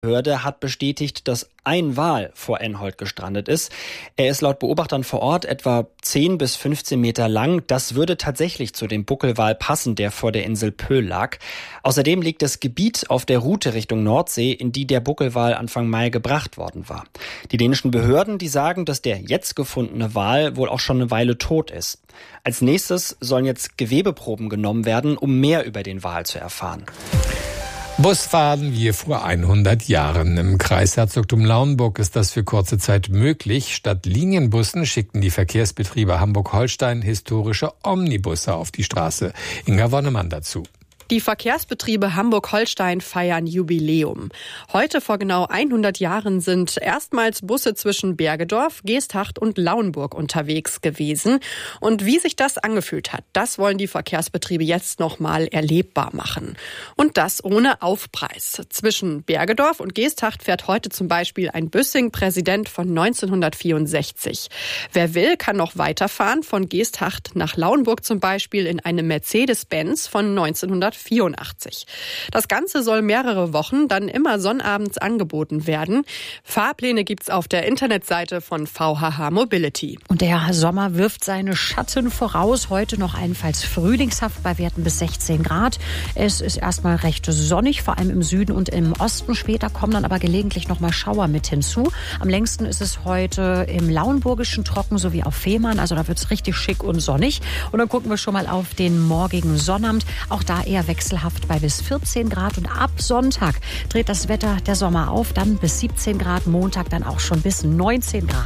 Die Behörde hat bestätigt, dass ein Wal vor Enholt gestrandet ist. Er ist laut Beobachtern vor Ort etwa 10 bis 15 Meter lang. Das würde tatsächlich zu dem Buckelwal passen, der vor der Insel Pöhl lag. Außerdem liegt das Gebiet auf der Route Richtung Nordsee, in die der Buckelwal Anfang Mai gebracht worden war. Die dänischen Behörden, die sagen, dass der jetzt gefundene Wal wohl auch schon eine Weile tot ist. Als nächstes sollen jetzt Gewebeproben genommen werden, um mehr über den Wal zu erfahren. Busfahren wie vor 100 Jahren. Im Kreisherzogtum Lauenburg ist das für kurze Zeit möglich. Statt Linienbussen schickten die Verkehrsbetriebe Hamburg-Holstein historische Omnibusse auf die Straße. Inga Wonnemann dazu. Die Verkehrsbetriebe Hamburg-Holstein feiern Jubiläum. Heute vor genau 100 Jahren sind erstmals Busse zwischen Bergedorf, Geesthacht und Lauenburg unterwegs gewesen. Und wie sich das angefühlt hat, das wollen die Verkehrsbetriebe jetzt nochmal erlebbar machen. Und das ohne Aufpreis. Zwischen Bergedorf und Geesthacht fährt heute zum Beispiel ein Büssing-Präsident von 1964. Wer will, kann noch weiterfahren, von Geesthacht nach Lauenburg zum Beispiel in einem Mercedes-Benz von 1984. Das Ganze soll mehrere Wochen dann immer sonnabends angeboten werden. Fahrpläne gibt's auf der Internetseite von VHH Mobility. Und der Sommer wirft seine Schatten voraus. Heute noch allenfalls frühlingshaft bei Werten bis 16 Grad. Es ist erstmal recht sonnig, vor allem im Süden und im Osten. Später kommen dann aber gelegentlich noch mal Schauer mit hinzu. Am längsten ist es heute im Lauenburgischen trocken sowie auf Fehmarn. Also da wird's richtig schick und sonnig. Und dann gucken wir schon mal auf den morgigen Sonnabend. Auch da eher wechselhaft bei bis 14 Grad und ab Sonntag dreht das Wetter der Sommer auf, dann bis 17 Grad, Montag dann auch schon bis 19 Grad.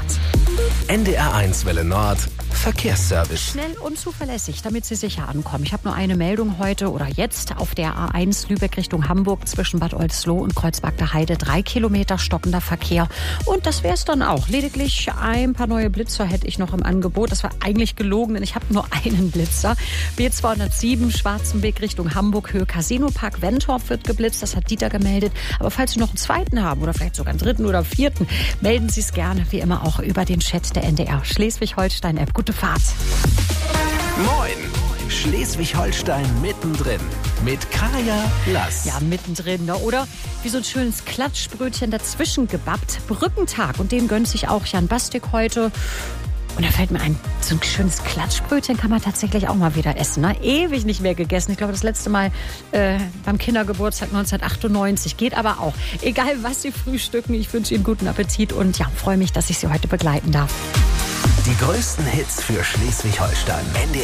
NDR1 Welle Nord, Verkehrsservice. Schnell und zuverlässig, damit Sie sicher ankommen. Ich habe nur eine Meldung heute oder jetzt auf der A1 Lübeck Richtung Hamburg zwischen Bad Oldesloe und Kreuzberger Heide. 3 Kilometer stockender Verkehr. Und das wäre es dann auch. Lediglich ein paar neue Blitzer hätte ich noch im Angebot. Das war eigentlich gelogen, denn ich habe nur einen Blitzer. B207 Schwarzenbeek Richtung Hamburg, Höhe Casinopark Wentorf wird geblitzt. Das hat Dieter gemeldet. Aber falls Sie noch einen zweiten haben oder vielleicht sogar einen dritten oder vierten, melden Sie es gerne, wie immer auch über den Chat der NDR Schleswig-Holstein-App. Gute Fahrt. Moin! Schleswig-Holstein mittendrin mit Kaya Lass. Ja, mittendrin, ne? Oder wie so ein schönes Klatschbrötchen dazwischen gebappt. Brückentag, und den gönnt sich auch Jan Bastik heute. Und da fällt mir ein, so ein schönes Klatschbrötchen kann man tatsächlich auch mal wieder essen. Ne? Ewig nicht mehr gegessen. Ich glaube, das letzte Mal beim Kindergeburtstag 1998. Geht aber auch. Egal, was Sie frühstücken, ich wünsche Ihnen guten Appetit und ja, freue mich, dass ich Sie heute begleiten darf. Die größten Hits für Schleswig-Holstein. NDR